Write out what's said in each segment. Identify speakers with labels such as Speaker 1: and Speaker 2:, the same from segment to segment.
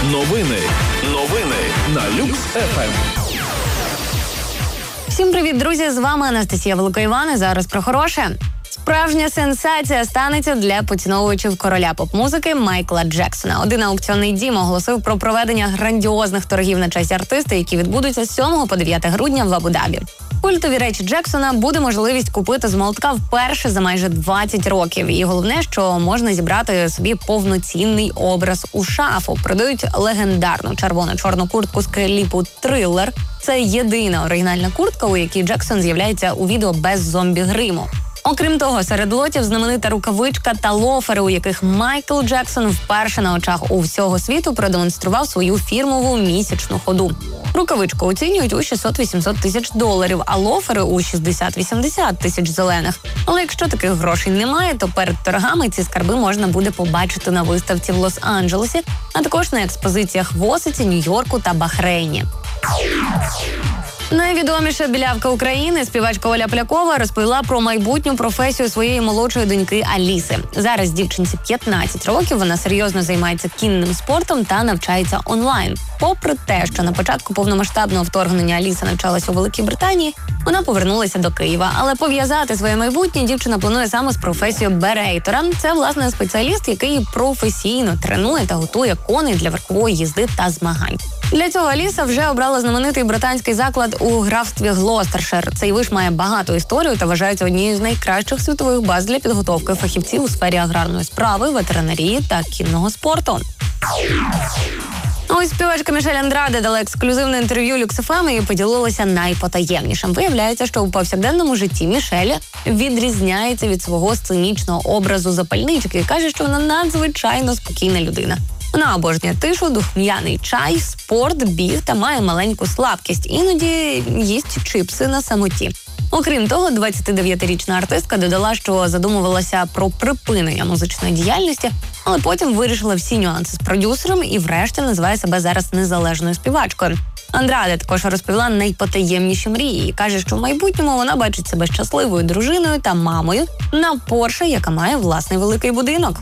Speaker 1: Новини на Люкс ФМ.
Speaker 2: Всім привіт, друзі! З вами Анастасія Великоїван. І зараз про хороше. Справжня сенсація станеться для поціновувачів короля поп-музики Майкла Джексона. Один аукціонний дім оголосив про проведення грандіозних торгів на честь артиста, які відбудуться з 7 по 9 грудня в Абу-Дабі. Культові речі Джексона буде можливість купити з молотка вперше за майже 20 років. І головне, що можна зібрати собі повноцінний образ у шафу. Продають легендарну червоно-чорну куртку з кліпу «Трилер». Це єдина оригінальна куртка, у якій Джексон з'являється у відео без зомбі-гриму. Окрім того, серед лотів знаменита рукавичка та лофери, у яких Майкл Джексон вперше на очах у всього світу продемонстрував свою фірмову місячну ходу. Рукавичку оцінюють у $600-800 тисяч, а лофери у 60-80 тисяч зелених. Але якщо таких грошей немає, то перед торгами ці скарби можна буде побачити на виставці в Лос-Анджелесі, а також на експозиціях в Осиці, Нью-Йорку та Бахрейні. Найвідоміша білявка України, співачка Оля Полякова, розповіла про майбутню професію своєї молодшої доньки Аліси. Зараз дівчинці 15 років, вона серйозно займається кінним спортом та навчається онлайн. Попри те, що на початку повномасштабного вторгнення Аліса навчалася у Великій Британії, вона повернулася до Києва. Але пов'язати своє майбутнє дівчина планує саме з професією берейтора. Це, власне, спеціаліст, який професійно тренує та готує коней для верхової їзди та змагань. Для цього Аліса вже обрала знаменитий британський заклад у графстві Глостершир. Цей виш має багату історію та вважається однією з найкращих світових баз для підготовки фахівців у сфері аграрної справи, ветеринарії та кінного спорту. Ось співачка Мішель Андраде дала ексклюзивне інтерв'ю Люкс ФМ і поділилася найпотаємнішим. Виявляється, що у повсякденному житті Мішель відрізняється від свого сценічного образу запальнички і каже, що вона надзвичайно спокійна людина. Вона обожнює тишу, духм'яний чай, спорт, біг та має маленьку слабкість. Іноді їсть чипси на самоті. Окрім того, 29-річна артистка додала, що задумувалася про припинення музичної діяльності, але потім вирішила всі нюанси з продюсером і врешті називає себе зараз незалежною співачкою. Андраде також розповіла найпотаємніші мрії і каже, що в майбутньому вона бачить себе щасливою дружиною та мамою на Порше, яка має власний великий будинок.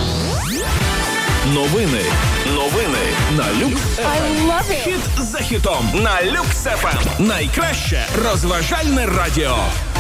Speaker 1: Новини на Люкс ФМ. Хіт за хітом на Люкс ФМ. Найкраще розважальне радіо.